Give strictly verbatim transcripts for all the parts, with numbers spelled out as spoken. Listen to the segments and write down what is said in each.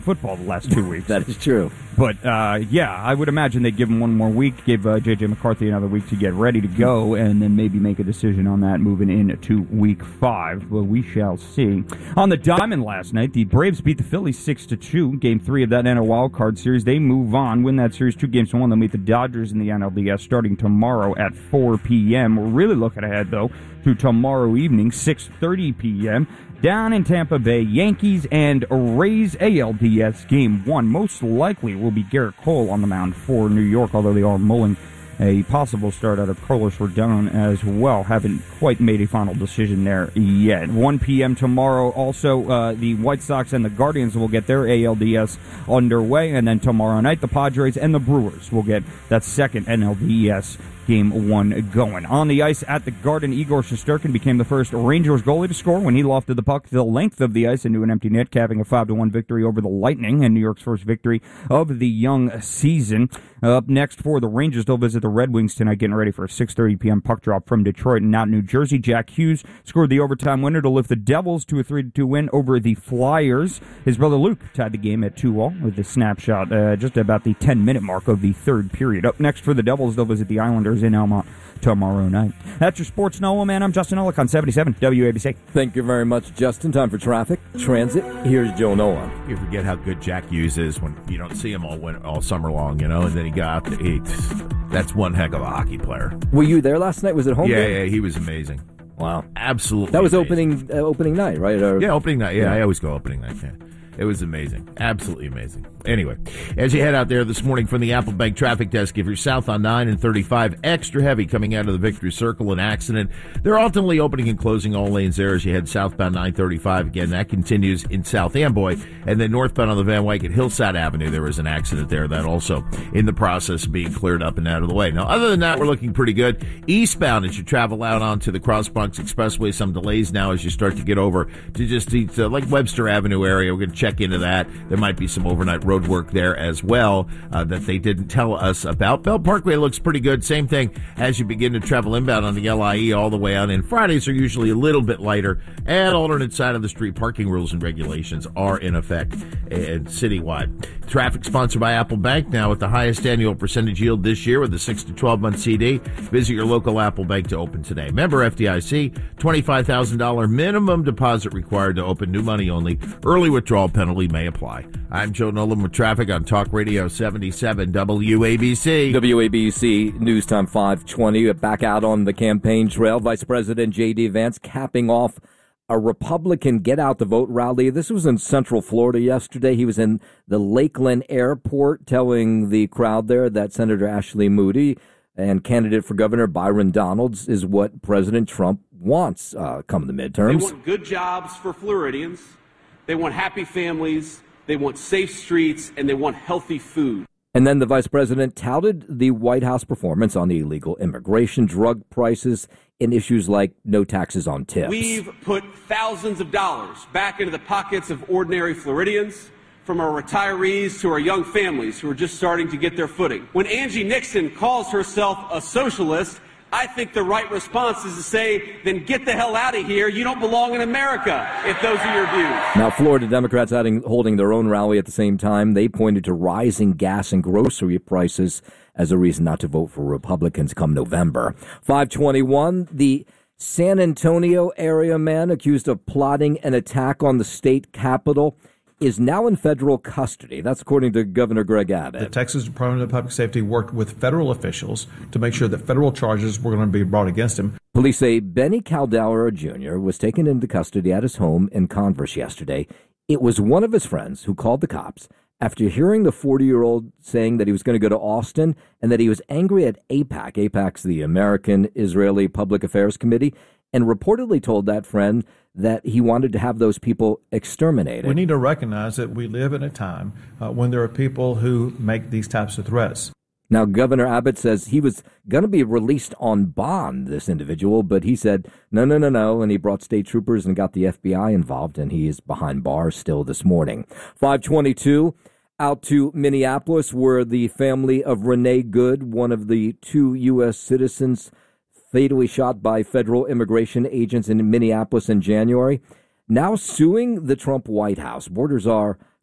football the last two weeks. That is true. But, uh, yeah, I would imagine they'd give him one more week, give uh, J J. McCarthy another week to get ready to go, and then maybe make a decision on that moving into week five. Well, we shall see. On the diamond last night, the Braves beat the Phillies six to two. Game three of that N L Wild Card Series. They move on, win that series two games to one. They'll meet the Dodgers in the N L D S starting tomorrow at four p.m. We're really looking ahead, though, to tomorrow evening, six thirty p.m., down in Tampa Bay, Yankees and Rays A L D S Game one. Most likely will be Garrett Cole on the mound for New York, although they are mulling a possible start out of Carlos Rodon as well. Haven't quite made a final decision there yet. one p.m. tomorrow, also, uh, the White Sox and the Guardians will get their A L D S underway, and then tomorrow night, the Padres and the Brewers will get that second N L D S Game one going. On the ice at the Garden, Igor Shesterkin became the first Rangers goalie to score when he lofted the puck the length of the ice into an empty net, capping a five to one victory over the Lightning and New York's first victory of the young season. Uh, up next for the Rangers, they'll visit the Red Wings tonight, getting ready for a six thirty p.m. puck drop from Detroit. And out in New Jersey, Jack Hughes scored the overtime winner to lift the Devils to a three to two win over the Flyers. His brother Luke tied the game at two all with the snapshot uh, just about the ten-minute mark of the third period. Up next for the Devils, they'll visit the Islanders in Elmont tomorrow night. That's your Sports Know, man. I'm Justin Ulrich on seventy-seven W A B C. Thank you very much, Justin. Time for traffic, transit. Here's Joe Noah. You forget how good Jack Hughes is when you don't see him all winter, all summer long, you know, and then he got out to eight. That's one heck of a hockey player. Were you there last night? Was it home Yeah, game? yeah, he was amazing. Wow. Absolutely That was amazing. opening uh, opening night, right? Or, Yeah, opening night. Yeah, Yeah. I always go opening night. Yeah. It was amazing. Absolutely amazing. Anyway, as you head out there this morning from the Apple Bank traffic desk, if you're south on nine and thirty-five, extra heavy coming out of the Victory Circle, an accident. They're ultimately opening and closing all lanes there as you head southbound nine thirty-five. Again, that continues in South Amboy. And then northbound on the Van Wyck at Hillside Avenue, there was an accident there. That also in the process of being cleared up and out of the way. Now, other than that, we're looking pretty good. Eastbound, as you travel out onto the Cross Bronx Expressway, some delays now as you start to get over to just the, to like Webster Avenue area. We're going to check into that. There might be some overnight road work there as well uh, that they didn't tell us about. Bell Parkway looks pretty good. Same thing as you begin to travel inbound on the L I E all the way out in. Fridays are usually a little bit lighter, and alternate side of the street parking rules and regulations are in effect and citywide. Traffic sponsored by Apple Bank, now with the highest annual percentage yield this year with a six to twelve month C D. Visit your local Apple Bank to open today. Member F D I C, twenty-five thousand dollars minimum deposit required to open, new money only. Early withdrawal penalty may apply. I'm Joe Nolan with traffic on Talk Radio seventy-seven W A B C. W A B C News Time five twenty. Back out on the campaign trail, Vice President J D. Vance capping off a Republican Get Out the Vote rally. This was in Central Florida yesterday. He was in the Lakeland Airport telling the crowd there that Senator Ashley Moody and candidate for governor Byron Donalds is what President Trump wants uh, come the midterms. They want good jobs for Floridians. They want happy families. They want safe streets, and they want healthy food. And then the vice president touted the White House performance on illegal immigration, drug prices, and issues like no taxes on tips. We've put thousands of dollars back into the pockets of ordinary Floridians, from our retirees to our young families who are just starting to get their footing. When Angie Nixon calls herself a socialist, I think the right response is to say, then get the hell out of here. You don't belong in America, if those are your views. Now, Florida Democrats adding, holding their own rally at the same time. They pointed to rising gas and grocery prices as a reason not to vote for Republicans come November. five twenty-one, the San Antonio area man accused of plotting an attack on the state capitol is now in federal custody. That's according to Governor Greg Abbott. The Texas Department of Public Safety worked with federal officials to make sure that federal charges were going to be brought against him. Police say Benny Caldera Junior was taken into custody at his home in Converse yesterday. It was one of his friends who called the cops after hearing the forty-year-old saying that he was going to go to Austin and that he was angry at AIPAC. AIPAC's the American Israeli Public Affairs Committee, and reportedly told that friend that he wanted to have those people exterminated. We need to recognize that we live in a time uh, when there are people who make these types of threats. Now, Governor Abbott says he was going to be released on bond, this individual, but he said, no, no, no, no, and he brought state troopers and got the F B I involved, and he is behind bars still this morning. five twenty-two, out to Minneapolis, where the family of Renee Good, one of the two U S citizens fatally shot by federal immigration agents in Minneapolis in January, now suing the Trump White House. Borders are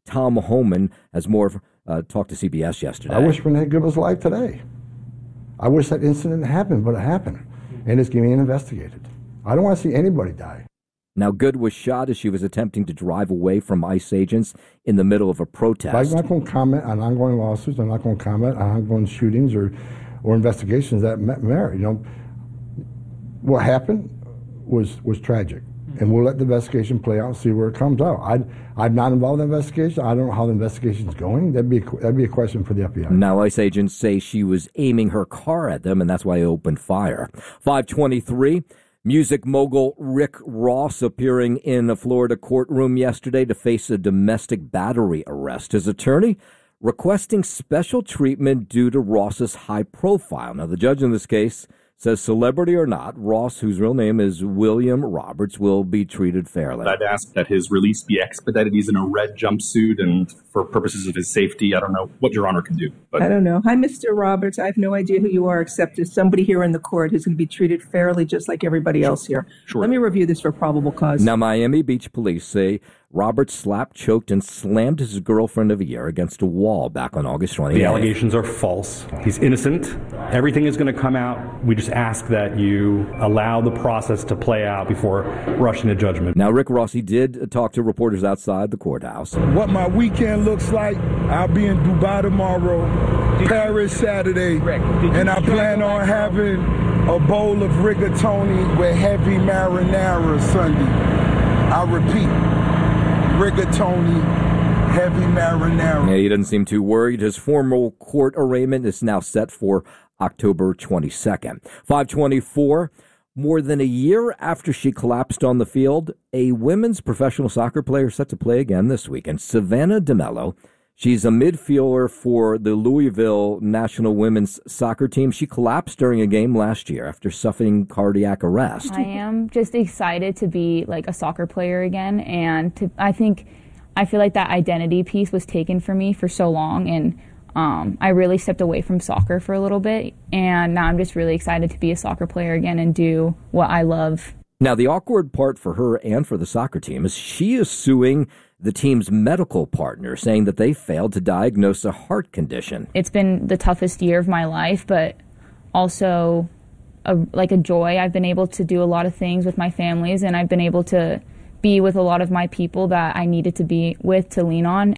Tom Homan has more. Uh, talked to C B S yesterday. I wish Renee Good was alive today. I wish that incident happened, but it happened, and it's being investigated. I don't want to see anybody die. Now, Good was shot as she was attempting to drive away from ICE agents in the middle of a protest. I'm not going to comment on ongoing lawsuits. I'm not going to comment on ongoing shootings or, or investigations that merit. You know, what happened was was tragic, and we'll let the investigation play out and see where it comes out. I I'm not involved in the investigation. I don't know how the investigation's going. That'd be a, that'd be a question for the F B I. Now, ICE agents say she was aiming her car at them, and that's why they opened fire. five twenty-three. Music mogul Rick Ross appearing in a Florida courtroom yesterday to face a domestic battery arrest. His attorney requesting special treatment due to Ross's high profile. Now, the judge in this case says celebrity or not, Ross, whose real name is William Roberts, will be treated fairly. I'd ask that his release be expedited. He's in a red jumpsuit, and for purposes of his safety, I don't know what Your Honor can do. But I don't know. Hi, Mister Roberts. I have no idea who you are, except as somebody here in the court who's going to be treated fairly just like everybody else here. Sure. Let me review this for probable cause. Now, Miami Beach police say Roberts slapped, choked, and slammed his girlfriend of a year against a wall back on August twenty-eighth. The allegations are false. He's innocent. Everything is going to come out. We just ask that you allow the process to play out before rushing to judgment. Now, Rick Rossi did talk to reporters outside the courthouse. What my weekend looks like, I'll be in Dubai tomorrow, Paris Saturday, and I plan on having a bowl of rigatoni with heavy marinara Sunday. I repeat, rigatoni, heavy marinara. Yeah, he doesn't seem too worried. His formal court arraignment is now set for October twenty-second. five twenty-four, more than a year after she collapsed on the field, a women's professional soccer player set to play again this week. And Savannah DeMello, she's a midfielder for the Louisville national women's soccer team. She collapsed during a game last year after suffering cardiac arrest. I am just excited to be like a soccer player again, and to, I think I feel like that identity piece was taken from me for so long, and um, I really stepped away from soccer for a little bit, and now I'm just really excited to be a soccer player again and do what I love. Now, the awkward part for her and for the soccer team is she is suing the team's medical partner, saying that they failed to diagnose a heart condition. It's been the toughest year of my life, but also a, like a joy. I've been able to do a lot of things with my families, and I've been able to be with a lot of my people that I needed to be with to lean on.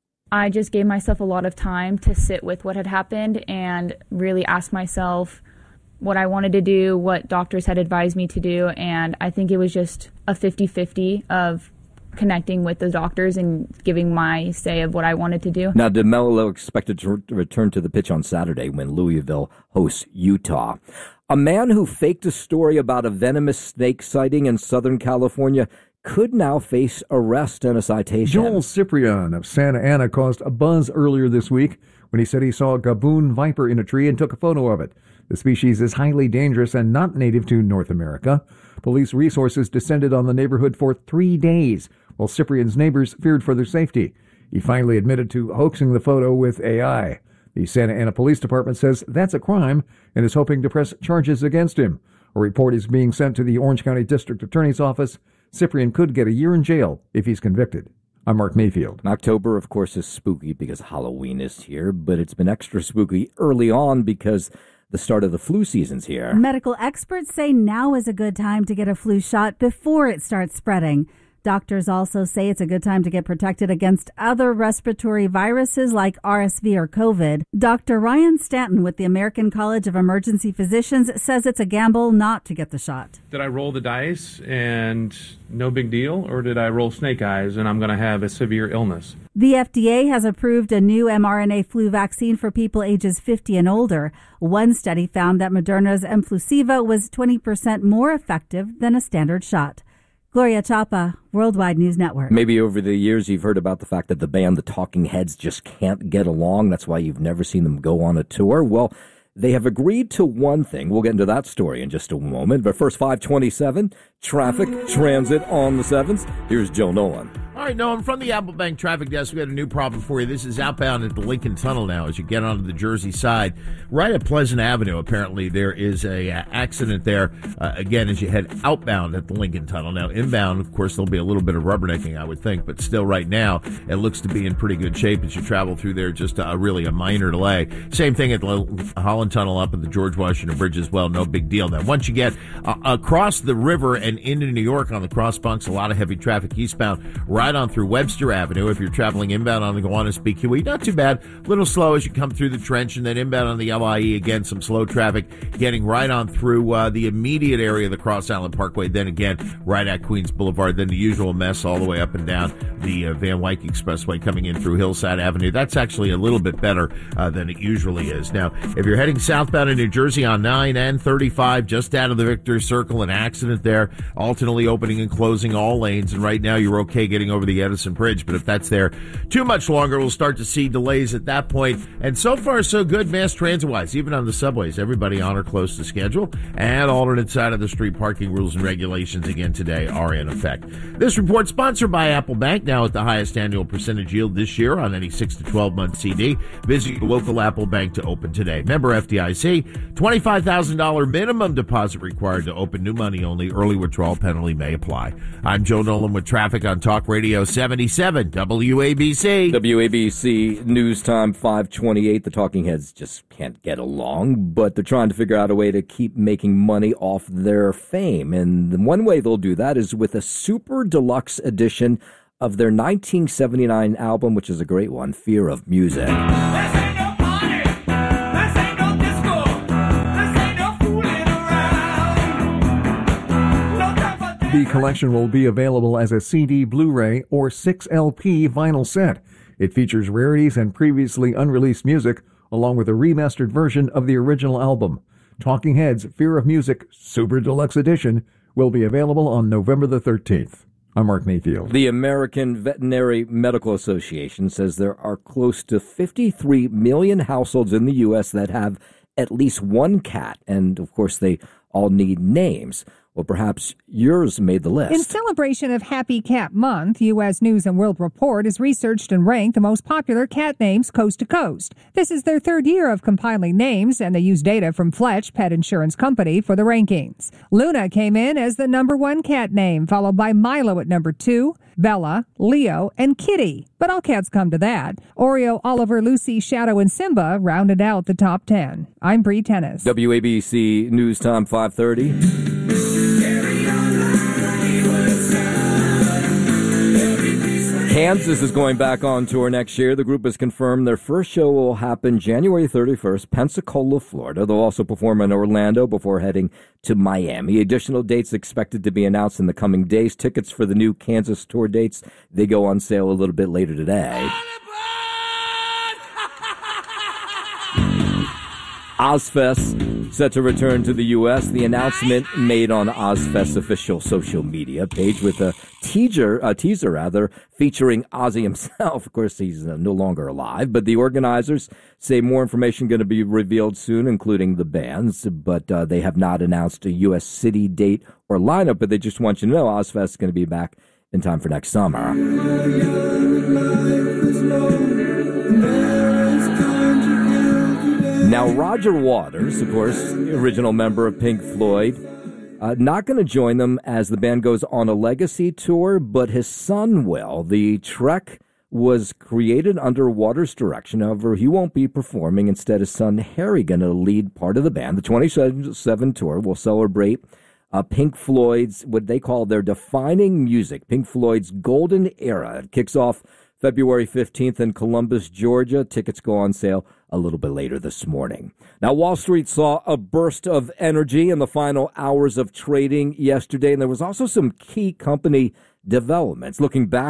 I just gave myself a lot of time to sit with what had happened and really ask myself what I wanted to do, what doctors had advised me to do, and I think it was just a fifty-fifty of connecting with the doctors and giving my say of what I wanted to do. Now, DeMello expected to return to the pitch on Saturday when Louisville hosts Utah. A man who faked a story about a venomous snake sighting in Southern California could now face arrest and a citation. Joel Cyprian of Santa Ana caused a buzz earlier this week when he said he saw a gaboon viper in a tree and took a photo of it. The species is highly dangerous and not native to North America. Police resources descended on the neighborhood for three days, while Cyprian's neighbors feared for their safety. He finally admitted to hoaxing the photo with A I. The Santa Ana Police Department says that's a crime and is hoping to press charges against him. A report is being sent to the Orange County District Attorney's Office. Cyprian could get a year in jail if he's convicted. I'm Mark Mayfield. October, of course, is spooky because Halloween is here, but it's been extra spooky early on because the start of the flu season's here. Medical experts say now is a good time to get a flu shot before it starts spreading. Doctors also say it's a good time to get protected against other respiratory viruses like R S V or COVID. Doctor Ryan Stanton with the American College of Emergency Physicians says it's a gamble not to get the shot. Did I roll the dice and no big deal, or did I roll snake eyes and I'm going to have a severe illness? The F D A has approved a new mRNA flu vaccine for people ages fifty and older. One study found that Moderna's Mflusiva was twenty percent more effective than a standard shot. Gloria Chapa, Worldwide News Network. Maybe over the years you've heard about the fact that the band The Talking Heads just can't get along. That's why you've never seen them go on a tour. Well, they have agreed to one thing. We'll get into that story in just a moment. But first, five twenty-seven, traffic, transit on the sevens. Here's Joe Nolan. All right, Noam, from the Apple Bank traffic desk, we got a new problem for you. This is outbound at the Lincoln Tunnel now as you get onto the Jersey side. Right at Pleasant Avenue, apparently, there is a uh, accident there, uh, again, as you head outbound at the Lincoln Tunnel. Now, inbound, of course, there'll be a little bit of rubbernecking, I would think, but still right now, it looks to be in pretty good shape as you travel through there, just uh, really a minor delay. Same thing at the Holland Tunnel up at the George Washington Bridge as well, no big deal. Now, once you get uh, across the river and into New York on the crossbunks, a lot of heavy traffic eastbound, right on through Webster Avenue. If you're traveling inbound on the Gowanus B Q E, not too bad. A little slow as you come through the trench, and then inbound on the L I E, again, some slow traffic getting right on through uh, the immediate area of the Cross Island Parkway. Then again, right at Queens Boulevard. Then the usual mess all the way up and down the uh, Van Wyck Expressway coming in through Hillside Avenue. That's actually a little bit better uh, than it usually is. Now, if you're heading southbound in New Jersey on nine and thirty-five, just out of the Victory Circle, an accident there, alternately opening and closing all lanes. And right now, you're okay getting over the Edison Bridge, but if that's there too much longer, we'll start to see delays at that point. And so far, so good mass transit-wise, even on the subways. Everybody on or close to schedule, and alternate side of the street parking rules and regulations again today are in effect. This report sponsored by Apple Bank, now at the highest annual percentage yield this year on any six to twelve month C D. Visit your local Apple Bank to open today. Member F D I C, twenty-five thousand dollars minimum deposit required to open. New money only. Early withdrawal penalty may apply. I'm Joe Nolan with traffic on Talk Radio seventy-seven W A B C. W A B C News Time five twenty-eight. The Talking Heads just can't get along, but they're trying to figure out a way to keep making money off their fame. And one way they'll do that is with a super deluxe edition of their nineteen seventy-nine album, which is a great one, Fear of Music. The collection will be available as a C D, Blu-ray, or six L P vinyl set. It features rarities and previously unreleased music, along with a remastered version of the original album. Talking Heads' Fear of Music Super Deluxe Edition will be available on November the thirteenth. I'm Mark Mayfield. The American Veterinary Medical Association says there are close to fifty-three million households in the U S that have at least one cat, and of course they all need names. Well, perhaps yours made the list. In celebration of Happy Cat Month, U S News and World Report has researched and ranked the most popular cat names coast to coast. This is their third year of compiling names, and they use data from Fletch Pet Insurance Company for the rankings. Luna came in as the number one cat name, followed by Milo at number two, Bella, Leo, and Kitty. But all cats come to that. Oreo, Oliver, Lucy, Shadow, and Simba rounded out the top ten. I'm Bree Tennis. W A B C News Time five thirty. Kansas is going back on tour next year. The group has confirmed their first show will happen January thirty-first, Pensacola, Florida. They'll also perform in Orlando before heading to Miami. Additional dates expected to be announced in the coming days. Tickets for the new Kansas tour dates, they go on sale a little bit later today. Ozfest set to return to the U S. The announcement made on Ozfest's official social media page with a teaser, a teaser rather, featuring Ozzy himself. Of course, he's uh, no longer alive, but the organizers say more information going to be revealed soon, including the bands, but uh, they have not announced a U S city date or lineup, but they just want you to know Ozfest is going to be back in time for next summer. Now, Roger Waters, of course, the original member of Pink Floyd, uh, not going to join them as the band goes on a legacy tour, but his son will. The Trek was created under Waters' direction. However, he won't be performing. Instead, his son Harry going to lead part of the band. The twenty-seven tour will celebrate uh, Pink Floyd's, what they call their defining music, Pink Floyd's golden era. It kicks off February fifteenth in Columbus, Georgia. Tickets go on sale a little bit later this morning. Now, Wall Street saw a burst of energy in the final hours of trading yesterday, and there was also some key company developments. Looking back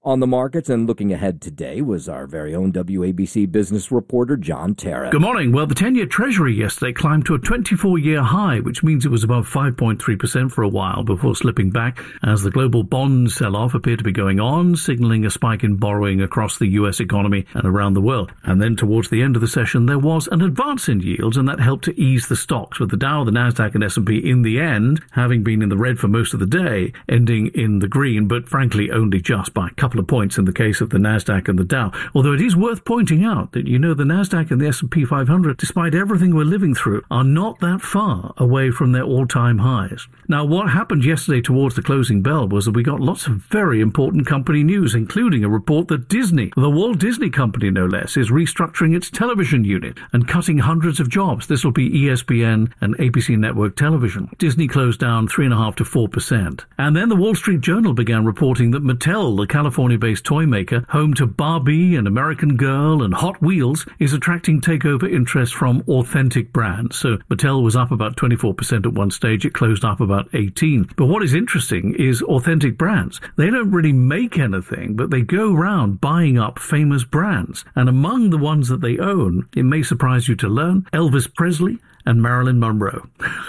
on the markets. And looking ahead today was our very own W A B C business reporter, John Terra. Good morning. Well, the ten-year Treasury yesterday climbed to a twenty-four-year high, which means it was above five point three percent for a while before slipping back as the global bond sell-off appeared to be going on, signaling a spike in borrowing across the U S economy and around the world. And then towards the end of the session, there was an advance in yields, and that helped to ease the stocks, with the Dow, the Nasdaq, and S and P in the end having been in the red for most of the day, ending in the green, but frankly only just by a couple of points in the case of the Nasdaq and the Dow. Although it is worth pointing out that, you know, the Nasdaq and the S and P five hundred, despite everything we're living through, are not that far away from their all-time highs. Now, what happened yesterday towards the closing bell was that we got lots of very important company news, including a report that Disney, the Walt Disney Company no less, is restructuring its television unit and cutting hundreds of jobs. This will be E S P N and A B C Network Television. Disney closed down three point five to four percent. And then the Wall Street Journal began reporting that Mattel, the California-based toy maker, home to Barbie and American Girl and Hot Wheels, is attracting takeover interest from authentic brands. So Mattel was up about twenty-four percent at one stage. It closed up about eighteen. But what is interesting is authentic brands. They don't really make anything, but they go around buying up famous brands. And among the ones that they own, it may surprise you to learn, Elvis Presley and Marilyn Monroe.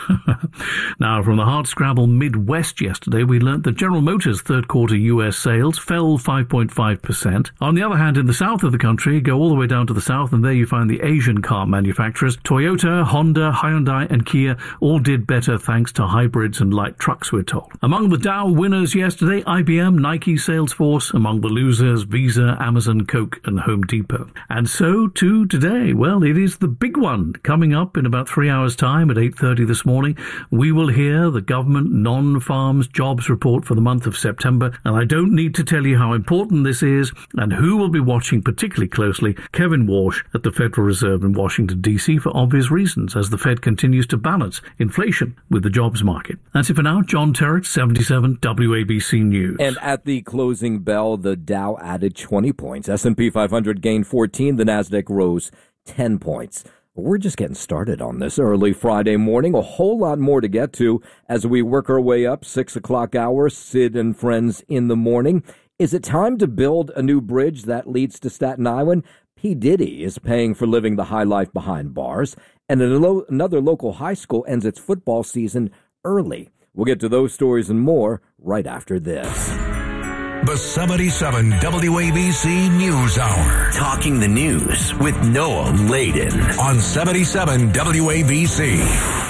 Now, from the hardscrabble Midwest yesterday, we learnt that General Motors' third quarter U S sales fell five point five percent. On the other hand, in the south of the country, go all the way down to the south, and there you find the Asian car manufacturers. Toyota, Honda, Hyundai, and Kia all did better thanks to hybrids and light trucks, we're told. Among the Dow winners yesterday, I B M, Nike, Salesforce. Among the losers, Visa, Amazon, Coke, and Home Depot. And so, too, today, well, it is the big one. Coming up in about three hours' time at eight thirty this morning, we will hear the government non-farms jobs report for the month of September, and I don't need to tell you how important this is and who will be watching particularly closely. Kevin Walsh at the Federal Reserve in Washington, D C, for obvious reasons, as the Fed continues to balance inflation with the jobs market. That's it for now. John Terrett, seventy-seven W A B C News. And at the closing bell, the Dow added twenty points. S and P five hundred gained fourteen. The Nasdaq rose ten points. We're just getting started on this early Friday morning. A whole lot more to get to as we work our way up. Six o'clock hour, Sid and Friends in the morning. Is it time to build a new bridge that leads to Staten Island? P. Diddy is paying for living the high life behind bars. And another local high school ends its football season early. We'll get to those stories and more right after this. The seventy-seven W A B C News Hour. Talking the news with Noah Layden on seventy-seven W A B C.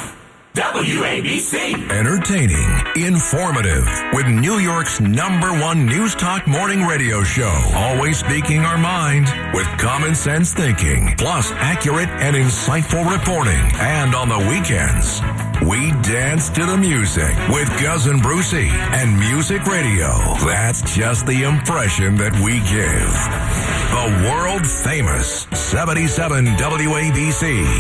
W A B C. Entertaining, informative, with New York's number one news talk morning radio show. Always speaking our mind with common sense thinking, plus accurate and insightful reporting. And on the weekends, we dance to the music with Gus and Brucey and Music Radio. That's just the impression that we give. The world famous seventy-seven W A B C.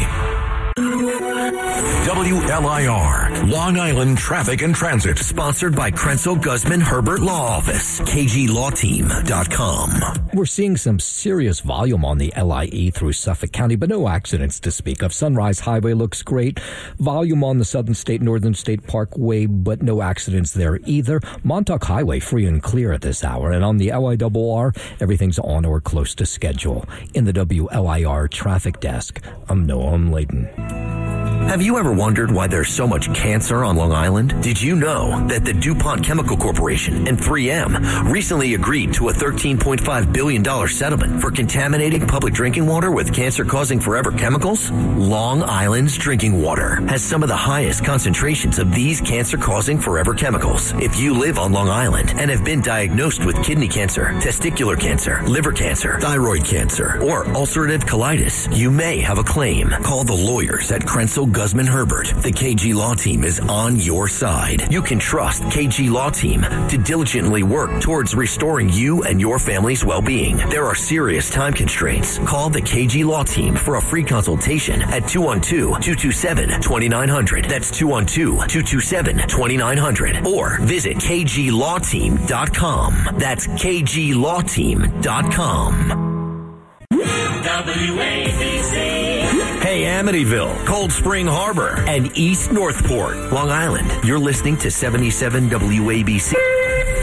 W L I R, Long Island Traffic and Transit. Sponsored by Krenzel Guzman Herbert Law Office, K G Law Team dot com. We're seeing some serious volume on the L I E through Suffolk County, but no accidents to speak of. Sunrise Highway looks great. Volume on the Southern State, Northern State Parkway, but no accidents there either. Montauk Highway free and clear at this hour. And on the L I R R, everything's on or close to schedule. In the W L I R Traffic Desk, I'm Noah Layden. Have you ever wondered why there's so much cancer on Long Island? Did you know that the DuPont Chemical Corporation and three M recently agreed to a thirteen point five billion dollars settlement for contaminating public drinking water with cancer-causing forever chemicals? Long Island's drinking water has some of the highest concentrations of these cancer-causing forever chemicals. If you live on Long Island and have been diagnosed with kidney cancer, testicular cancer, liver cancer, thyroid cancer, or ulcerative colitis, you may have a claim. Call the lawyers at Krenzel Guzman Herbert. The K G Law Team is on your side. You can trust K G Law Team to diligently work towards restoring you and your family's well-being. There are serious time constraints. Call the K G Law Team for a free consultation at two one two, two two seven, two nine zero zero. That's two one two, two two seven, two nine zero zero. Or visit K G Law Team dot com. That's K G Law Team dot com. W A B C. Hey, Amityville, Cold Spring Harbor, and East Northport, Long Island. You're listening to seventy-seven W A B C.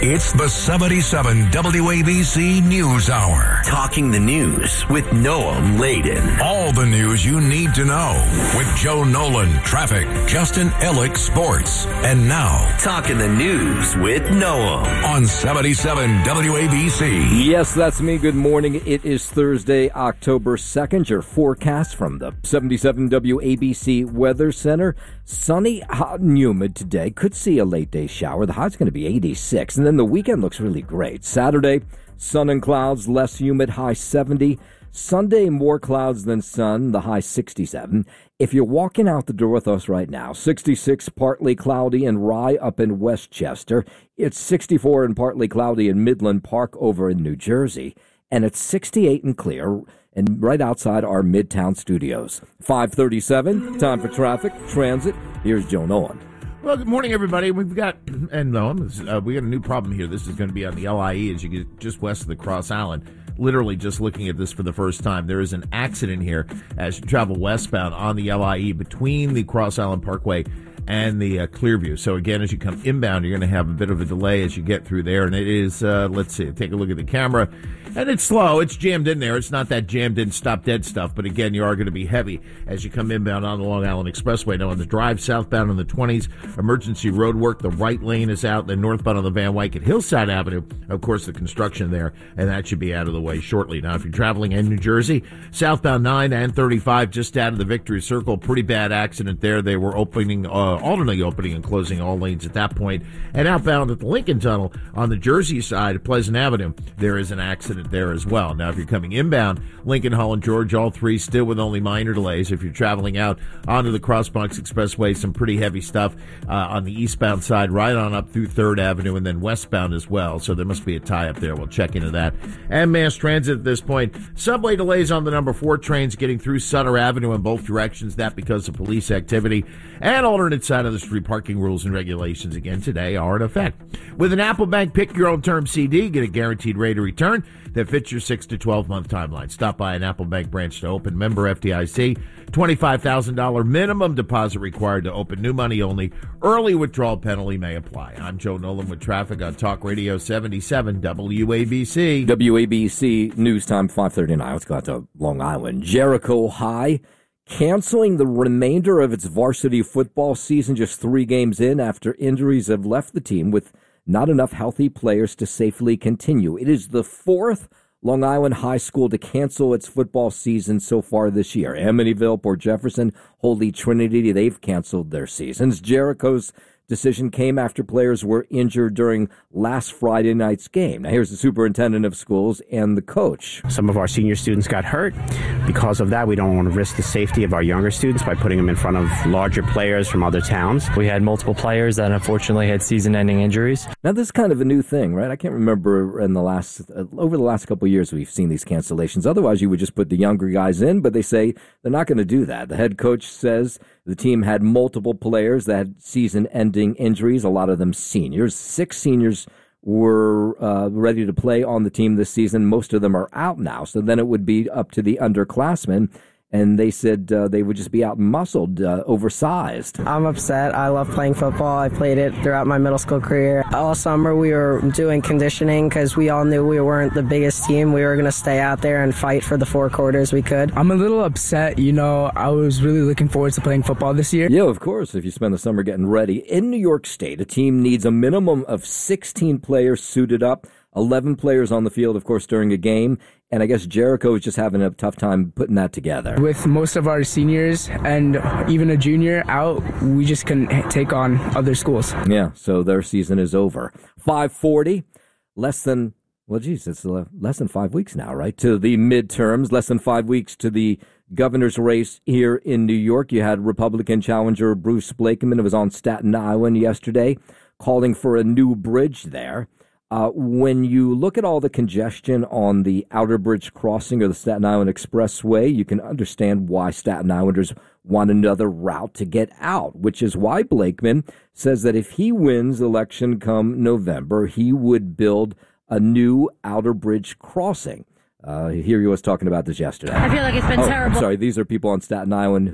It's the seventy-seven W A B C News Hour. Talking the news with Noah Layden. All the news you need to know with Joe Nolan, traffic, Justin Ellick, sports. And now, Talking the news with Noah on seventy-seven W A B C. Yes, that's me. Good morning. It is Thursday, October second. Your forecast from the seventy-seven W A B C Weather Center. Sunny, hot, and humid today. Could see a late day shower. The high's going to be eighty-six. And then the weekend looks really great. Saturday, sun and clouds, less humid, high seventy. Sunday, more clouds than sun, the high sixty-seven. If you're walking out the door with us right now, sixty-six, partly cloudy in Rye up in Westchester. It's sixty-four and partly cloudy in Midland Park over in New Jersey. And it's sixty-eight and clear and right outside our Midtown studios. five thirty-seven, time for traffic, transit. Here's Joe Nolan. Well, good morning, everybody. We've got, and no, uh, we got a new problem here. This is going to be on the L I E as you get just west of the Cross Island. Literally just looking at this for the first time. There is an accident here as you travel westbound on the L I E between the Cross Island Parkway and the uh, Clearview. So again, as you come inbound, you're going to have a bit of a delay as you get through there. And it is, uh, let's see, take a look at the camera. And it's slow. It's jammed in there. It's not that jammed in, stop dead stuff. But again, you are going to be heavy as you come inbound on the Long Island Expressway. Now on the drive southbound on the twenties, emergency road work. The right lane is out. Then northbound on the Van Wyck at Hillside Avenue, of course, the construction there. And that should be out of the way shortly. Now, if you're traveling in New Jersey, southbound nine and thirty-five, just out of the Victory Circle, pretty bad accident there. They were opening, uh, alternately opening and closing all lanes at that point. And outbound at the Lincoln Tunnel on the Jersey side of Pleasant Avenue, there is an accident there as well. Now, if you're coming inbound, Lincoln, Holland, George, all three still with only minor delays. If you're traveling out onto the Crossbox Expressway, some pretty heavy stuff uh, on the eastbound side, right on up through third Avenue, and then westbound as well. So there must be a tie-up there. We'll check into that. And mass transit at this point. Subway delays on the number four trains getting through Sutter Avenue in both directions. That because of police activity. And alternate side of the street parking rules and regulations again today are in effect. With an Apple Bank Pick Your Own Term C D, get a guaranteed rate of return that fits your six to twelve month timeline. Stop by an Apple Bank branch to open. Member F D I C. twenty-five thousand dollars minimum deposit required to open. New money only. Early withdrawal penalty may apply. I'm Joe Nolan with traffic on Talk Radio seventy-seven W A B C. W A B C News Time five thirty-nine. Let's go out to Long Island. Jericho High canceling the remainder of its varsity football season just three games in after injuries have left the team with not enough healthy players to safely continue. It is the fourth Long Island high school to cancel its football season so far this year. Amityville, Port Jefferson, Holy Trinity, they've canceled their seasons. Jericho's decision came after players were injured during last Friday night's game. Now, here's the superintendent of schools and the coach. Some of our senior students got hurt. Because of that, we don't want to risk the safety of our younger students by putting them in front of larger players from other towns. We had multiple players that unfortunately had season-ending injuries. Now, this is kind of a new thing, right? I can't remember in the last, uh, over the last couple of years we've seen these cancellations. Otherwise, you would just put the younger guys in, but they say they're not going to do that. The head coach says the team had multiple players that had season-ending injuries, a lot of them seniors. Six seniors were uh, ready to play on the team this season. Most of them are out now, so then it would be up to the underclassmen. And they said uh, they would just be out muscled, uh, oversized. I'm upset. I love playing football. I played it throughout my middle school career. All summer we were doing conditioning because we all knew we weren't the biggest team. We were going to stay out there and fight for the four quarters we could. I'm a little upset. You know, I was really looking forward to playing football this year. Yeah, of course. If you spend the summer getting ready. In New York State, a team needs a minimum of sixteen players suited up, eleven players on the field, of course, during a game. And I guess Jericho is just having a tough time putting that together. With most of our seniors and even a junior out, we just couldn't take on other schools. Yeah, so their season is over. five forty, less than, well, geez, it's less than five weeks now, right, to the midterms, less than five weeks to the governor's race here in New York. You had Republican challenger Bruce Blakeman, who was on Staten Island yesterday, calling for a new bridge there. Uh, when you look at all the congestion on the Outer Bridge crossing or the Staten Island Expressway, you can understand why Staten Islanders want another route to get out, which is why Blakeman says that if he wins election come November, he would build a new Outer Bridge crossing. Uh, here he was talking about this yesterday. I feel like it's been oh, terrible. I'm sorry, these are people on Staten Island who's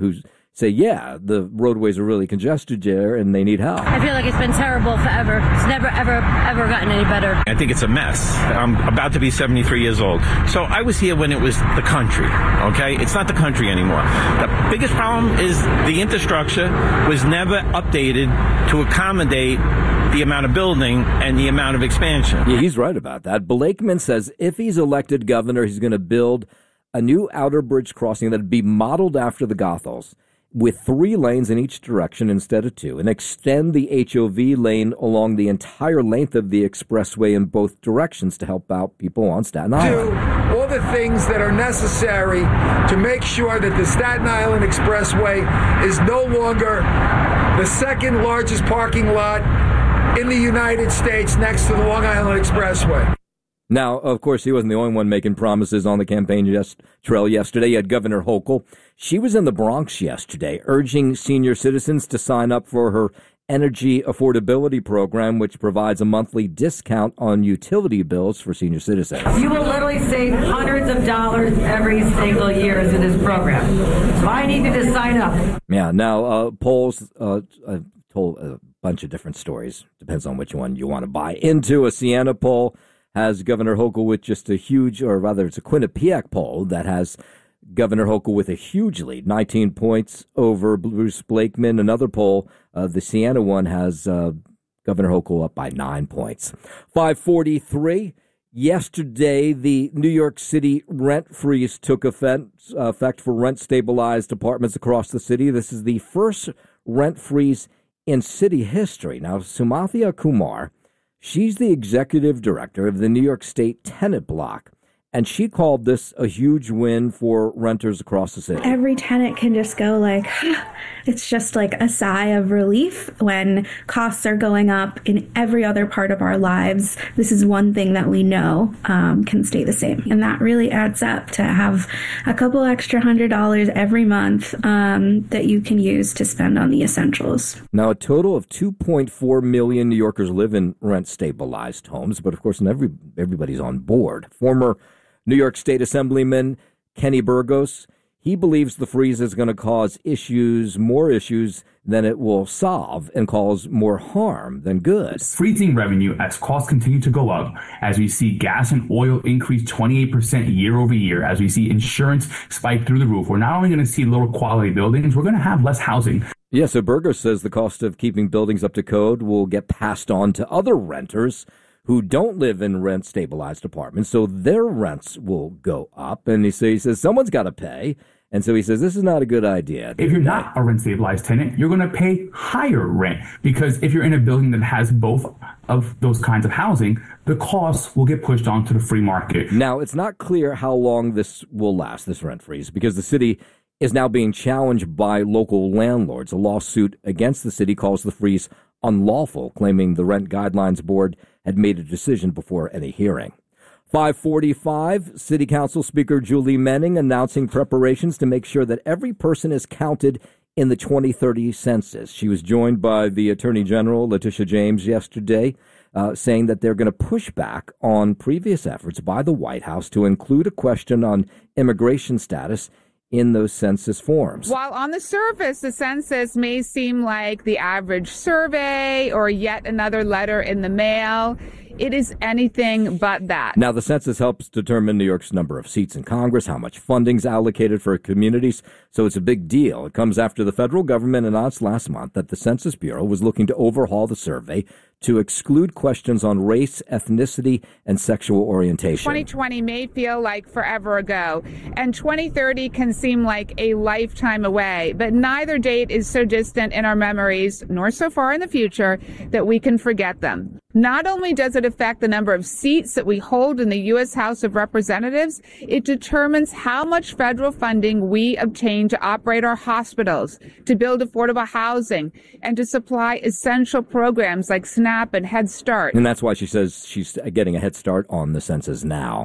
say, yeah, the roadways are really congested there and they need help. I feel like it's been terrible forever. It's never, ever, ever gotten any better. I think it's a mess. I'm about to be seventy-three years old. So I was here when it was the country, okay? It's not the country anymore. The biggest problem is the infrastructure was never updated to accommodate the amount of building and the amount of expansion. Yeah, he's right about that. Blakeman says if he's elected governor, he's going to build a new outer bridge crossing that would be modeled after the Goethals with three lanes in each direction instead of two, and extend the H O V lane along the entire length of the expressway in both directions to help out people on Staten Island. Do all the things that are necessary to make sure that the Staten Island Expressway is no longer the second largest parking lot in the United States next to the Long Island Expressway. Now, of course, he wasn't the only one making promises on the campaign yes- trail yesterday. You had Governor Hochul. She was in the Bronx yesterday, urging senior citizens to sign up for her energy affordability program, which provides a monthly discount on utility bills for senior citizens. You will literally save hundreds of dollars every single year through this program. So I need you to sign up. Yeah, now, uh, polls uh, I've told a bunch of different stories. Depends on which one you want to buy into. A Siena poll has Governor Hochul with just a huge, or rather it's a Quinnipiac poll that has Governor Hochul with a huge lead, nineteen points over Bruce Blakeman. Another poll, uh, the Siena one, has uh, Governor Hochul up by nine points. five forty-three. Yesterday, the New York City rent freeze took effect, uh, effect for rent-stabilized apartments across the city. This is the first rent freeze in city history. Now, Sumathia Kumar, she's the executive director of the New York State Tenant Block, and she called this a huge win for renters across the city. Every tenant can just go like, it's just like a sigh of relief when costs are going up in every other part of our lives. This is one thing that we know um, can stay the same. And that really adds up to have a couple extra hundred dollars every month um, that you can use to spend on the essentials. Now, a total of two point four million New Yorkers live in rent-stabilized homes, but of course, not every, everybody's on board. Former New York State Assemblyman Kenny Burgos, he believes the freeze is going to cause issues, more issues than it will solve, and cause more harm than good. Freezing revenue as costs continue to go up, as we see gas and oil increase twenty-eight percent year over year, as we see insurance spike through the roof. We're not only going to see lower quality buildings, we're going to have less housing. Yeah, so Burgos says the cost of keeping buildings up to code will get passed on to other renters who don't live in rent-stabilized apartments, so their rents will go up. And he, so he says someone's got to pay, and so he says this is not a good idea. If you're not a rent-stabilized tenant, you're going to pay higher rent, because if you're in a building that has both of those kinds of housing, the costs will get pushed onto the free market. Now, it's not clear how long this will last, this rent freeze, because the city is now being challenged by local landlords. A lawsuit against the city calls the freeze unlawful, claiming the Rent Guidelines Board had made a decision before any hearing. five forty-five, City Council Speaker Julie Menning announcing preparations to make sure that every person is counted in the twenty thirty census. She was joined by the Attorney General, Letitia James, yesterday, uh, saying that they're going to push back on previous efforts by the White House to include a question on immigration status in those census forms. While on the surface, the census may seem like the average survey or yet another letter in the mail, it is anything but that. Now, the census helps determine New York's number of seats in Congress, how much funding's allocated for communities, so it's a big deal. It comes after the federal government announced last month that the Census Bureau was looking to overhaul the survey to exclude questions on race, ethnicity, and sexual orientation. twenty twenty may feel like forever ago, and twenty thirty can seem like a lifetime away, but neither date is so distant in our memories, nor so far in the future, that we can forget them. Not only does it affect the number of seats that we hold in the U S House of Representatives, it determines how much federal funding we obtain to operate our hospitals, to build affordable housing, and to supply essential programs like SNAP and Head Start. And that's why she says she's getting a head start on the census now.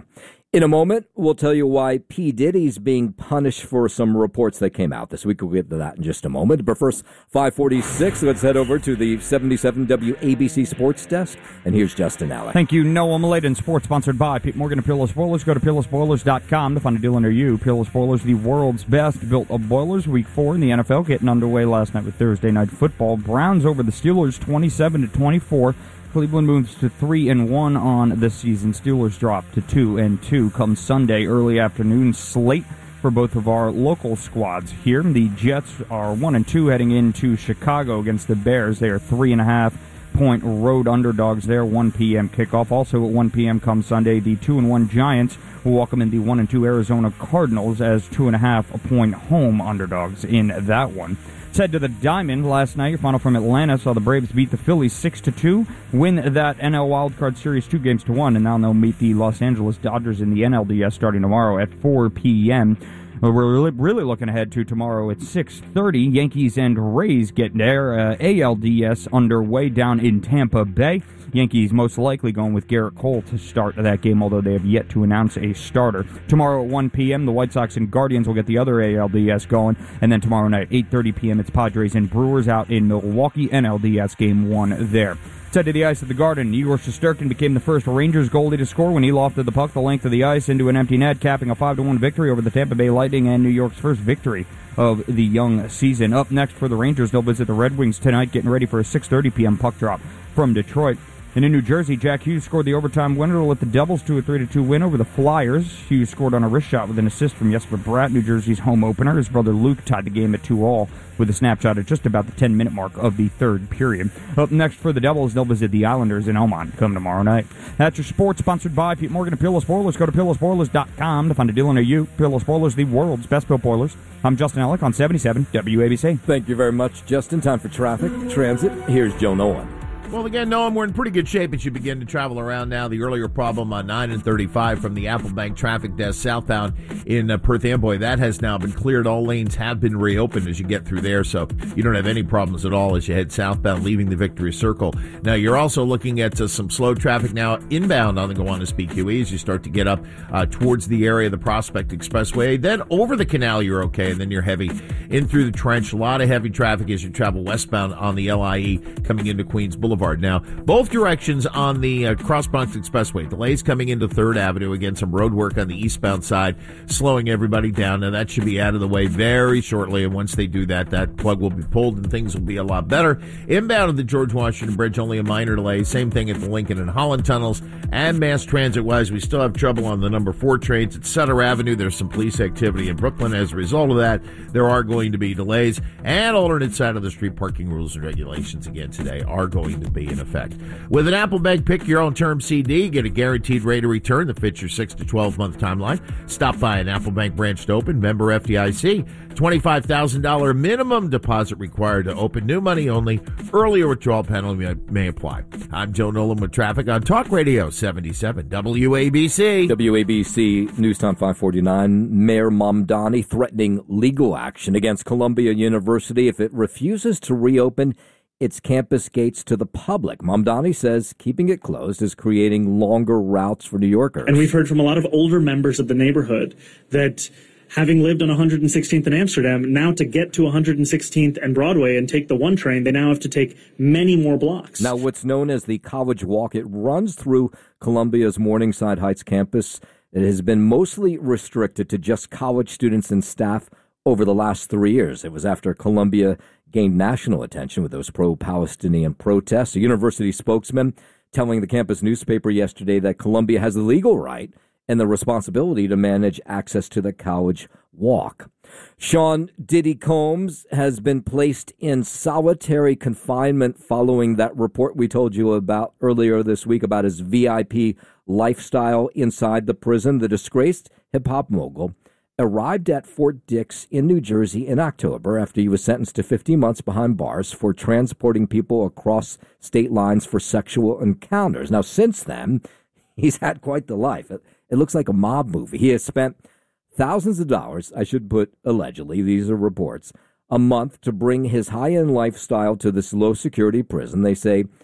In a moment, we'll tell you why P. Diddy's being punished for some reports that came out this week. We'll get to that in just a moment. But first, five forty-six, let's head over to the seventy-seven W A B C Sports Desk. And here's Justin Allen. Thank you, Noah Maladen. Sports sponsored by Pete Morgan and Peerless Boilers. Go to peerless boilers dot com to find a dealer near you. Peerless Boilers, the world's best built of boilers. Week four in the N F L getting underway last night with Thursday Night Football. Browns over the Steelers twenty-seven to twenty-four. Cleveland moves to three and one on the season. Steelers drop to two and two come Sunday early afternoon slate for both of our local squads here. The Jets are one and two heading into Chicago against the Bears. They are three and a half point road underdogs there. one p.m. kickoff. Also at one p.m. come Sunday, the two and one Giants will welcome in the one and two Arizona Cardinals as two and a half point home underdogs in that one. Head to the Diamond last night. Your final from Atlanta saw the Braves beat the Phillies six to two, win that N L Wildcard Series two games to one, and now they'll meet the Los Angeles Dodgers in the N L D S starting tomorrow at four p.m. We're really looking ahead to tomorrow at six thirty. Yankees and Rays get their uh, A L D S underway down in Tampa Bay. Yankees most likely going with Garrett Cole to start that game, although they have yet to announce a starter. Tomorrow at one p.m., the White Sox and Guardians will get the other A L D S going. And then tomorrow night, eight thirty p.m., it's Padres and Brewers out in Milwaukee, N L D S game one there. Head to the ice at the Garden. Igor Shesterkin became the first Rangers goalie to score when he lofted the puck the length of the ice into an empty net, capping a five to one victory over the Tampa Bay Lightning and New York's first victory of the young season. Up next for the Rangers, they'll visit the Red Wings tonight, getting ready for a six thirty p.m. puck drop from Detroit. And in New Jersey, Jack Hughes scored the overtime winner to let the Devils to a three to two win over the Flyers. Hughes scored on a wrist shot with an assist from Jesper Bratt, New Jersey's home opener. His brother Luke tied the game at two all with a snapshot at just about the ten-minute mark of the third period. Up next for the Devils, they'll visit the Islanders in Oman come tomorrow night. That's your sports, sponsored by Pete Morgan and Peerless Boilers. Go to peerless boilers dot com to find a dealer near you. Peerless Boilers, the world's best built boilers. I'm Justin Ellick on seventy-seven W A B C. Thank you very much, Justin. Time for traffic, transit. Here's Joe Nolan. Well, again, Noam, we're in pretty good shape as you begin to travel around now. The earlier problem on nine and thirty-five from the Apple Bank traffic desk southbound in uh, Perth Amboy, that has now been cleared. All lanes have been reopened as you get through there, so you don't have any problems at all as you head southbound, leaving the Victory Circle. Now, you're also looking at uh, some slow traffic now inbound on the Gowanus B Q E as you start to get up uh, towards the area of the Prospect Expressway. Then over the canal, you're okay, and then you're heavy in through the trench. A lot of heavy traffic as you travel westbound on the L I E coming into Queens Boulevard. Now, both directions on the uh, Cross Bronx Expressway. Delays coming into third Avenue. Again, some road work on the eastbound side, slowing everybody down. Now, that should be out of the way very shortly, and once they do that, that plug will be pulled and things will be a lot better. Inbound of the George Washington Bridge, only a minor delay. Same thing at the Lincoln and Holland tunnels. And mass transit-wise, we still have trouble on the number four trains at Sutter Avenue. There's some police activity in Brooklyn. As a result of that, there are going to be delays. And alternate side of the street parking rules and regulations again today are going to be in effect. With an Apple Bank Pick Your Own Term C D, get a guaranteed rate of return that fits your six to twelve month timeline. Stop by an Apple Bank branch to open. Member F D I C. twenty-five thousand dollars minimum deposit required to open. New money only. Earlier withdrawal penalty may apply. I'm Joe Nolan with traffic on Talk Radio seventy-seven W A B C. W A B C News Time five forty-nine. Mayor Mamdani threatening legal action against Columbia University if it refuses to reopen its campus gates to the public. Mamdani says keeping it closed is creating longer routes for New Yorkers. And we've heard from a lot of older members of the neighborhood that having lived on one hundred sixteenth in Amsterdam, now to get to one hundred sixteenth and Broadway and take the one train, they now have to take many more blocks. Now, what's known as the College Walk, it runs through Columbia's Morningside Heights campus. It has been mostly restricted to just college students and staff over the last three years. It was after Columbia gained national attention with those pro-Palestinian protests. A university spokesman telling the campus newspaper yesterday that Columbia has the legal right and the responsibility to manage access to the College Walk. Sean Diddy Combs has been placed in solitary confinement following that report we told you about earlier this week about his V I P lifestyle inside the prison. The disgraced hip-hop mogul arrived at Fort Dix in New Jersey in October after he was sentenced to fifteen months behind bars for transporting people across state lines for sexual encounters. Now, since then, he's had quite the life. It, it looks like a mob movie. He has spent thousands of dollars, I should put allegedly, these are reports, a month to bring his high-end lifestyle to this low-security prison. They say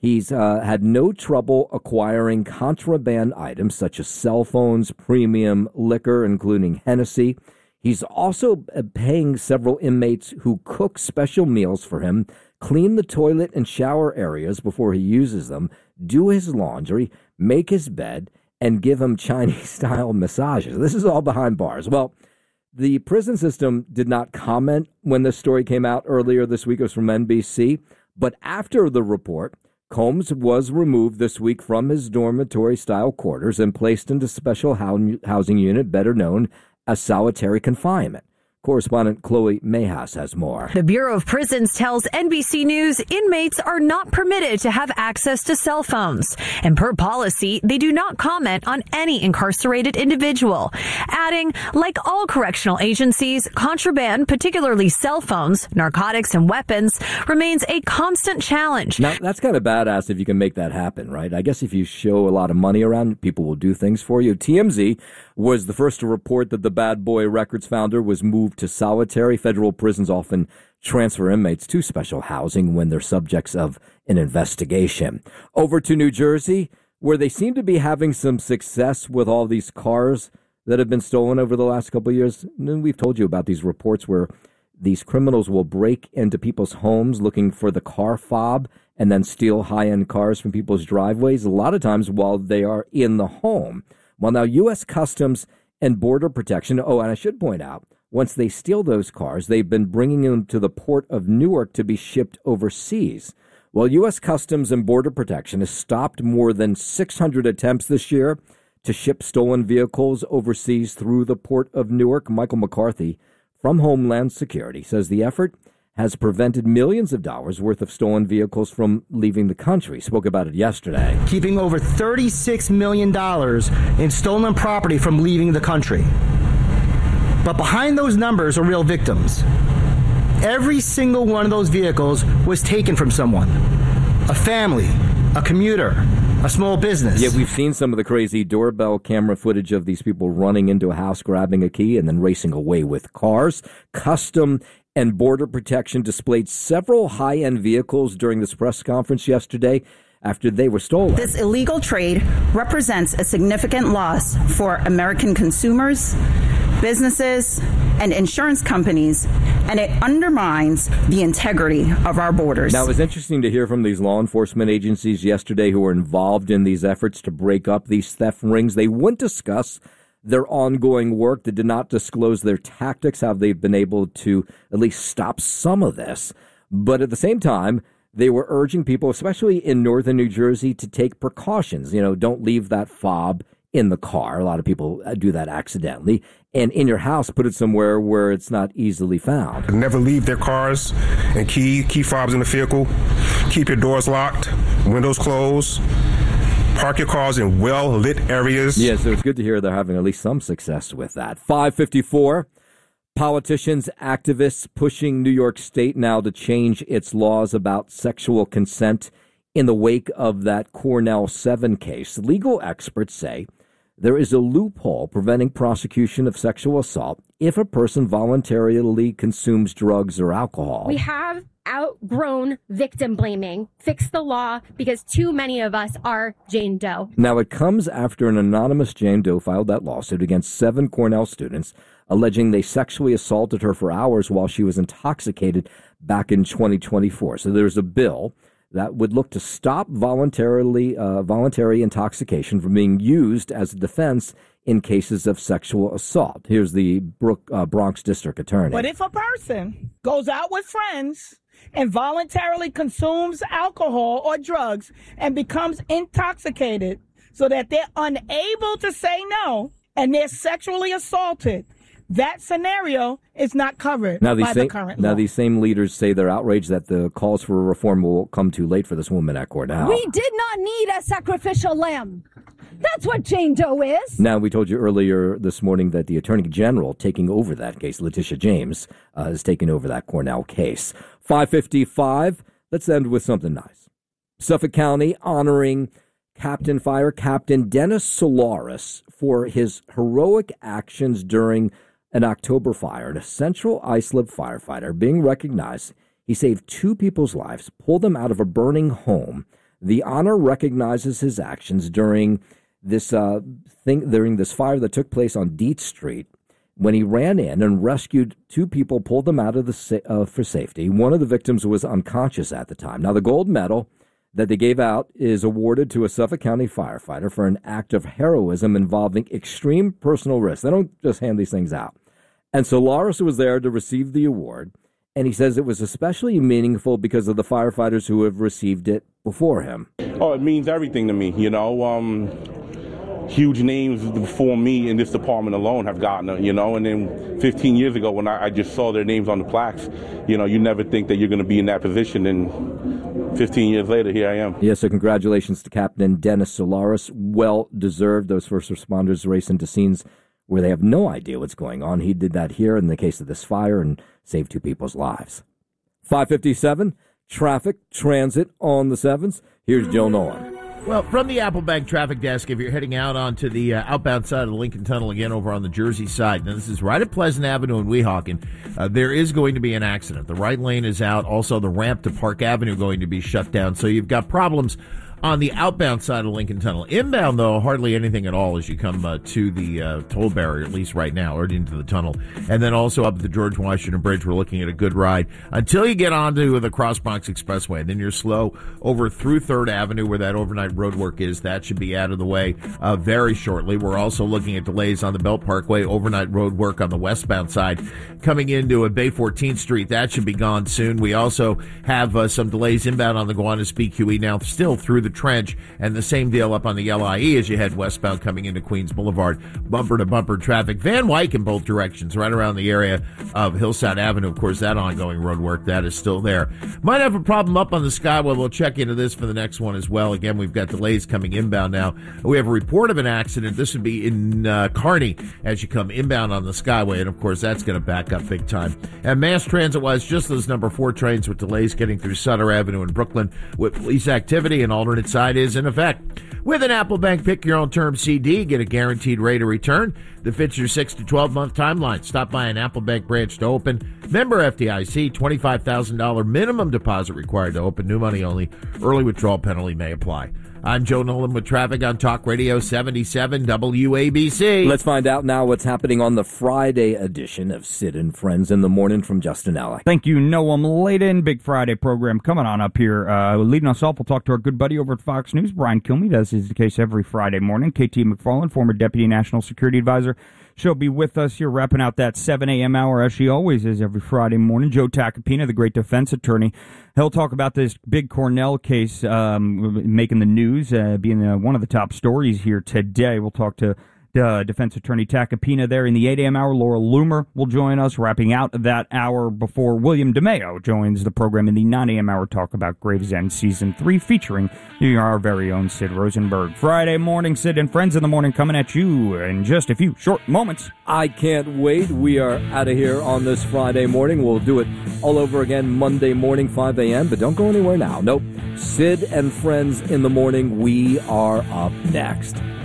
He's uh, had no trouble acquiring contraband items such as cell phones, premium liquor, including Hennessy. He's also paying several inmates who cook special meals for him, clean the toilet and shower areas before he uses them, do his laundry, make his bed, and give him Chinese-style massages. This is all behind bars. Well, the prison system did not comment when this story came out earlier this week. It was from N B C. But after the report, Combs was removed this week from his dormitory-style quarters and placed into special housing unit, better known as solitary confinement. Correspondent Chloe Mayhaus has more. The Bureau of Prisons tells N B C News inmates are not permitted to have access to cell phones. And per policy, they do not comment on any incarcerated individual. Adding, like all correctional agencies, contraband, particularly cell phones, narcotics, and weapons, remains a constant challenge. Now, that's kind of badass if you can make that happen, right? I guess if you show a lot of money around, people will do things for you. T M Z was the first to report that the Bad Boy Records founder was moved to solitary. Federal prisons often transfer inmates to special housing when they're subjects of an investigation. Over to New Jersey, where they seem to be having some success with all these cars that have been stolen over the last couple of years. And we've told you about these reports where these criminals will break into people's homes looking for the car fob and then steal high-end cars from people's driveways, a lot of times while they are in the home. Well, now U S Customs and Border Protection, oh, and I should point out, once they steal those cars, they've been bringing them to the port of Newark to be shipped overseas. Well, U S Customs and Border Protection has stopped more than six hundred attempts this year to ship stolen vehicles overseas through the port of Newark. Michael McCarthy from Homeland Security says the effort has prevented millions of dollars worth of stolen vehicles from leaving the country. Spoke about it yesterday. Keeping over thirty-six million dollars in stolen property from leaving the country. But behind those numbers are real victims. Every single one of those vehicles was taken from someone. A family, a commuter, a small business. Yeah, we've seen some of the crazy doorbell camera footage of these people running into a house, grabbing a key, and then racing away with cars. Custom and Border Protection displayed several high-end vehicles during this press conference yesterday after they were stolen. This illegal trade represents a significant loss for American consumers, businesses, and insurance companies, and it undermines the integrity of our borders. Now, it was interesting to hear from these law enforcement agencies yesterday who were involved in these efforts to break up these theft rings. They wouldn't discuss their ongoing work. They did not disclose their tactics, how they've been able to at least stop some of this. But at the same time, they were urging people, especially in northern New Jersey, to take precautions. You know, don't leave that fob in the car. A lot of people do that accidentally. And in your house, put it somewhere where it's not easily found. Never leave their cars and key key fobs in the vehicle. Keep your doors locked, windows closed. Park your cars in well-lit areas. Yeah, so it's good to hear they're having at least some success with that. five fifty-four, politicians, activists pushing New York State now to change its laws about sexual consent in the wake of that Cornell seven case. Legal experts say there is a loophole preventing prosecution of sexual assault if a person voluntarily consumes drugs or alcohol. We have outgrown victim blaming. Fix the law because too many of us are Jane Doe. Now, it comes after an anonymous Jane Doe filed that lawsuit against seven Cornell students, alleging they sexually assaulted her for hours while she was intoxicated back in twenty twenty-four. So there's a bill that would look to stop voluntarily uh, voluntary intoxication from being used as a defense in cases of sexual assault. Here's the Brook, uh, Bronx District Attorney. But if a person goes out with friends and voluntarily consumes alcohol or drugs and becomes intoxicated so that they're unable to say no and they're sexually assaulted, that scenario is not covered now, these by same, the current now law. these same leaders say they're outraged that the calls for reform will come too late for this woman at Cornell. We did not need a sacrificial lamb. That's what Jane Doe is. Now, we told you earlier this morning that the Attorney General taking over that case, Letitia James, uh, is taking over that Cornell case. five fifty-five, let's end with something nice. Suffolk County honoring Captain Fire Captain Dennis Solaris for his heroic actions during an October fire. And a Central Islip firefighter being recognized. He saved two people's lives, pulled them out of a burning home The honor recognizes his actions during this uh, thing, during this fire that took place on Dietz Street, when he ran in and rescued two people, pulled them out of the sa- uh, for safety. One of the victims was unconscious at the time. Now, the gold medal that they gave out is awarded to a Suffolk County firefighter for an act of heroism involving extreme personal risk. They don't just hand these things out. And so Loris was there to receive the award, and he says it was especially meaningful because of the firefighters who have received it before him. Oh, it means everything to me, you know. Um, huge names before me in this department alone have gotten it, you know. And then fifteen years ago when I, I just saw their names on the plaques, you know, you never think that you're going to be in that position. And fifteen years later, here I am. Yes, so congratulations to Captain Dennis Solaris. Well deserved. Those first responders race into scenes where they have no idea what's going on. He did that here in the case of this fire and saved two people's lives. five fifty-seven, traffic, transit on the sevens. Here's Joe Nolan. Well, from the Apple Bank traffic desk, if you're heading out onto the uh, outbound side of the Lincoln Tunnel, again over on the Jersey side, now this is right at Pleasant Avenue in Weehawken, uh, there is going to be an accident. The right lane is out. Also, the ramp to Park Avenue going to be shut down. So you've got problems on the outbound side of the Lincoln Tunnel. Inbound, though, hardly anything at all as you come uh, to the uh, toll barrier, at least right now, or into the tunnel. And then also up at the George Washington Bridge, we're looking at a good ride until you get onto the Cross Bronx Expressway. Then you're slow over through third Avenue where that overnight road work is. That should be out of the way uh, very shortly. We're also looking at delays on the Belt Parkway, overnight road work on the westbound side. Coming into a Bay fourteenth Street, that should be gone soon. We also have uh, some delays inbound on the Gowanus B Q E now, still through the Trench, and the same deal up on the L I E as you head westbound coming into Queens Boulevard. Bumper to bumper traffic. Van Wyck in both directions, right around the area of Hillside Avenue. Of course, that ongoing road work, that is still there. Might have a problem up on the Skyway. We'll check into this for the next one as well. Again, we've got delays coming inbound now. We have a report of an accident. This would be in uh, Kearney as you come inbound on the Skyway, and of course, that's going to back up big time. And mass transit-wise, just those number four trains with delays getting through Sutter Avenue in Brooklyn with police activity, and alternate side is in effect. With an Apple Bank Pick Your Own Term C D, get a guaranteed rate of return that fits your six to twelve month timeline. Stop by an Apple Bank branch to open. Member F D I C, twenty-five thousand dollars minimum deposit required to open. New money only. Early withdrawal penalty may apply. I'm Joe Nolan with traffic on Talk Radio seventy-seven W A B C. Let's find out now what's happening on the Friday edition of Sid and Friends in the Morning from Justin Ellick. Thank you, Noam Layden. Big Friday program coming on up here. Uh, leading us off, we'll talk to our good buddy over at Fox News, Brian Kilmeade, as is the case every Friday morning. K T McFarland, former Deputy National Security Advisor. She'll be with us here wrapping out that seven a.m. hour, as she always is every Friday morning. Joe Tacopina, the great defense attorney. He'll talk about this big Cornell case um, making the news, uh, being uh, one of the top stories here today. We'll talk to uh, defense attorney Tacopina there in the eight a.m. hour. Laura Loomer will join us, wrapping out that hour before William DeMeo joins the program in the nine a.m. hour. Talk about Gravesend Season three, featuring our very own Sid Rosenberg. Friday morning, Sid and Friends in the Morning coming at you in just a few short moments. I can't wait. We are out of here on this Friday morning. We'll do it all over again Monday morning, five a.m., but don't go anywhere now. Nope. Sid and Friends in the Morning. We are up next.